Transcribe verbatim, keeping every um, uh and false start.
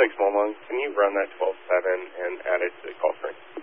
Six Mall Monk, can you run that twelve seven and add it to the call string?